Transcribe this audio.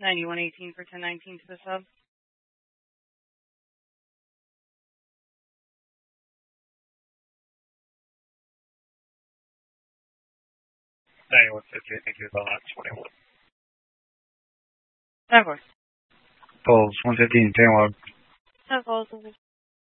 9118 for 1019 to the sub. Thank you, about 21. Of course. Pulse 115, 10 log. Of course.